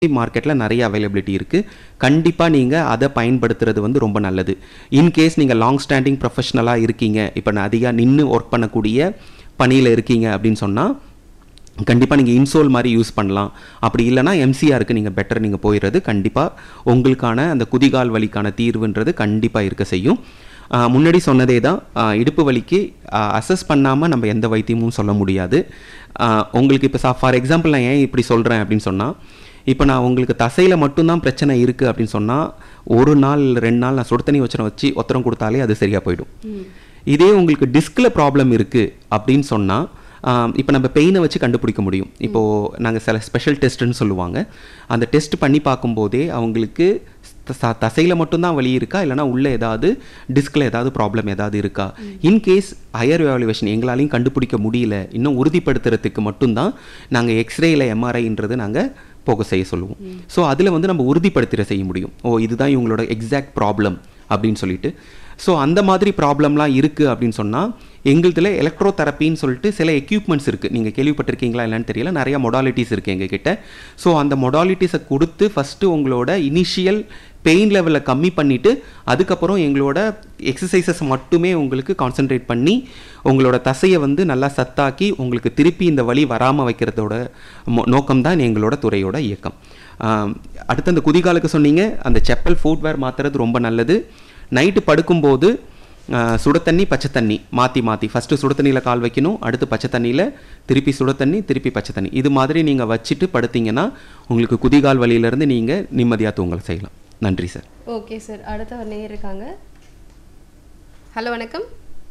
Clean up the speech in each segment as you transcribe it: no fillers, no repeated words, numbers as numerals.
மார்க்கெட்டில் நிறைய அவைலபிலிட்டி இருக்குது. கண்டிப்பாக நீங்கள் அதை பயன்படுத்துறது வந்து ரொம்ப நல்லது. இன்கேஸ் நீங்கள் லாங் ஸ்டாண்டிங் ப்ரொஃபஷ்னலாக இருக்கீங்க, இப்போ நான் அதிகம் நின்று ஒர்க் பண்ணக்கூடிய பணியில் இருக்கீங்க அப்படின்னு சொன்னால் கண்டிப்பாக நீங்கள் இன்சோல் மாதிரி யூஸ் பண்ணலாம். அப்படி இல்லைனா எம்சிஆருக்கு நீங்கள் பெட்டர் நீங்கள் போயிடுறது கண்டிப்பாக உங்களுக்கான அந்த குதிகால் வலிக்கான தீர்வுன்றது கண்டிப்பாக இருக்க செய்யும். முன்னாடி சொன்னதே தான், இடுப்பு வலிக்கு அசஸ் பண்ணாமல் நம்ம எந்த வைத்தியமும் சொல்ல முடியாது. உங்களுக்கு இப்போ ஃபார் எக்ஸாம்பிள் நான் ஏன் இப்படி சொல்கிறேன் அப்படின்னு சொன்னால், இப்போ நான் உங்களுக்கு தசையில் மட்டும்தான் பிரச்சனை இருக்குது அப்படின்னு சொன்னால் ஒரு நாள் 2 நாள் நான் சுடு தண்ணி வச்சு ஒத்தரம் கொடுத்தாலே அது சரியாக போயிடும். இதே உங்களுக்கு டிஸ்கில் ப்ராப்ளம் இருக்குது அப்படின்னு சொன்னால் இப்போ நம்ம பெயினை வச்சு கண்டுபிடிக்க முடியும். இப்போது நாங்கள் சில ஸ்பெஷல் டெஸ்ட்டுன்னு சொல்லுவாங்க. அந்த டெஸ்ட் பண்ணி பார்க்கும்போதே அவங்களுக்கு தசையில் மட்டும்தான் வலி இருக்கா இல்லைனா உள்ளே ஏதாவது டிஸ்கில் ஏதாவது ப்ராப்ளம் ஏதாவது இருக்கா. இன்கேஸ் ஹையர் எவாலுவேஷன் எங்களாலையும் கண்டுபிடிக்க முடியல, இன்னும் உறுதிப்படுத்துறதுக்கு மட்டும்தான் நாங்கள் எக்ஸ்ரேயில் எம்ஆர்ஐன்றது நாங்கள் போக செய்ய சொல்லுவோம். ஸோ அதில் வந்து நம்ம உறுதிப்படுத்திட செய்ய முடியும். இதுதான் இவங்களோட எக்ஸாக்ட் ப்ராப்ளம் அப்படின்னு சொல்லிட்டு. ஸோ அந்த மாதிரி ப்ராப்ளம்லாம் இருக்குது அப்படின்னு சொன்னால் எங்களுதில் எலக்ட்ரோ தெரப்பின்னு சொல்லிட்டு சில எக்யூப்மெண்ட்ஸ் இருக்குது. நீங்கள் கேள்விப்பட்டிருக்கீங்களா இல்லைன்னு தெரியல, நிறைய மொடாலிட்டிஸ் இருக்குது எங்ககிட்ட. ஸோ அந்த மொடாலிட்டிஸை கொடுத்து ஃபஸ்ட்டு உங்களோட இனிஷியல் பெயின் லெவலை கம்மி பண்ணிவிட்டு அதுக்கப்புறம் எங்களோட எக்ஸசைசஸ் மட்டுமே உங்களுக்கு கான்சென்ட்ரேட் பண்ணி உங்களோட தசையை வந்து நல்லா சத்தாக்கி உங்களுக்கு திருப்பி இந்த வலி வராமல் வைக்கிறதோட நோக்கம்தான் எங்களோட துறையோட இயக்கம். அடுத்து அந்த குதிகாலுக்கு சொன்னீங்க, அந்த செப்பல் ஃபுட்வேர் மாற்றுறது ரொம்ப நல்லது. நைட்டு படுக்கும்போது சுட தண்ணி பச்சை தண்ணி மாற்றி ஃபஸ்ட்டு சுட தண்ணியில் கால் வைக்கணும், அடுத்து பச்சை தண்ணியில் திருப்பி சுட தண்ணி திருப்பி பச்சை தண்ணி, இது மாதிரி நீங்கள் வச்சுட்டு படுத்தீங்கன்னா உங்களுக்கு குதிகால் வலியிலேருந்து நீங்கள் நிம்மதியாக தூங்கல் செய்யலாம். நன்றி சார். Okay sir. அடுத்த ஒரு நேயர் இருக்காங்க. ஹலோ வணக்கம்.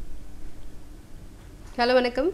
ஹலோ வணக்கம்.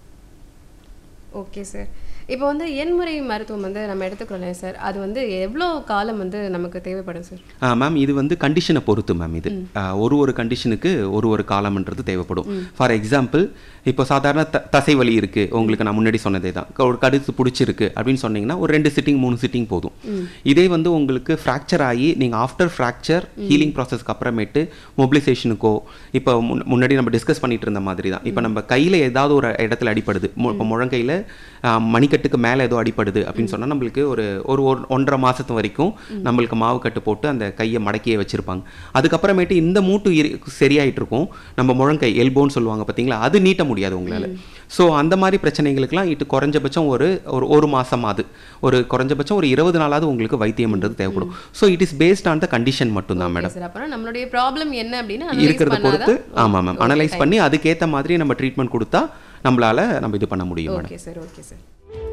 Okay sir. இப்போ வந்து எண்முறை மருத்துவம் வந்து நம்ம எடுத்துக்கிறோம் சார், அது வந்து எவ்வளோ காலம் வந்து நமக்கு தேவைப்படும் சார்? மேம் இது வந்து கண்டிஷனை பொறுத்து மேம். இது ஒரு கண்டிஷனுக்கு ஒரு காலம்ன்றது தேவைப்படும். ஃபார் எக்ஸாம்பிள் இப்போ சாதாரண தசை வலி இருக்குது உங்களுக்கு, நான் முன்னாடி சொன்னதே தான், ஒரு கடுத்து பிடிச்சிருக்கு அப்படின்னு சொன்னீங்கன்னா ஒரு 2 சிட்டிங் 3 சிட்டிங் போதும். இதே வந்து உங்களுக்கு ஃப்ராக்சர் ஆகி நீங்கள் ஆஃப்டர் ஃப்ராக்சர் ஹீலிங் ப்ராசஸ்க்கு அப்புறமேட்டு மொபிலைசேஷனுக்கோ, இப்போ முன்னாடி நம்ம டிஸ்கஸ் பண்ணிட்டு இருந்த மாதிரி தான், இப்போ நம்ம கையில் ஏதாவது ஒரு இடத்துல அடிப்படுது, இப்போ முழங்கையில் மணிக்கட்டுக்கு மேலே ஏதோ அடிப்படுது அப்படின்னு சொன்னால் நம்மளுக்கு ஒரு 1.5 மாதத்து வரைக்கும் நம்மளுக்கு மாவு கட்டு போட்டு அந்த கையை மடக்கியே வச்சுருப்பாங்க. அதுக்கப்புறமேட்டு இந்த மூட்டு சரியாயிட்டு இருக்கும், நம்ம முழங்கை எல்போன்னு சொல்லுவாங்க பார்த்தீங்களா, அது நீட்ட முடியாது உங்களால். ஸோ அந்த மாதிரி பிரச்சனைகளுக்கெல்லாம் குறைஞ்சபட்சம் ஒரு மாதமாவது, குறைஞ்சபட்சம் ஒரு 20 நாளாவது உங்களுக்கு வைத்தியம்ன்றது தேவைப்படும். So it is based on the condition மட்டும்தான் மேடம். அப்புறம் நம்மளுடைய ப்ராப்ளம் என்ன அப்படின்னு இருக்கிறத பொறுத்து ஆமாம் மேம் அனலைஸ் பண்ணி அதுக்கேற்ற மாதிரி நம்ம ட்ரீட்மெண்ட் கொடுத்தா நம்மளால நம்ம இது பண்ண முடியும். Okay sir. Okay sir.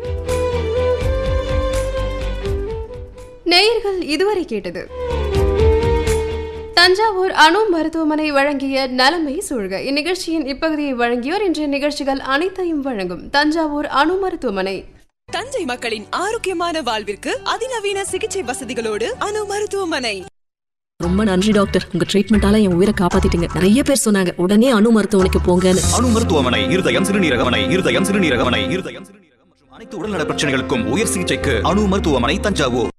நேயர்கள் இதுவரை கேட்டது தஞ்சாவூர் அணு மருத்துவமனை வழங்கிய நலமை சூழ்க. இந்நிகழ்ச்சியின் இப்பகுதியை வழங்கியோர் இன்றைய நிகழ்ச்சிகள் அனைத்தையும் வழங்கும் தஞ்சாவூர் அணு மருத்துவமனை. தஞ்சை மக்களின் ஆரோக்கியமான வாழ்விற்கு அதிநவீன சிகிச்சை வசதிகளோடு அணு மருத்துவமனை. ரொம்ப நன்றி டாக்டர், உங்க ட்ரீட்மெண்டால என் உயிரை காப்பாத்திட்டீங்க. நிறைய பேர் சொன்னாங்க உடனே அணு மருத்துவமனைக்கு போங்கன்னு. அணு மருத்துவமனை இருதயம் சிறுநீரகமனை இருதயம் மற்றும் அனைத்து உடல்நல பிரச்சனைகளுக்கும் உயர் சிகிச்சைக்கு அணு மருத்துவமனை தஞ்சாவூர்.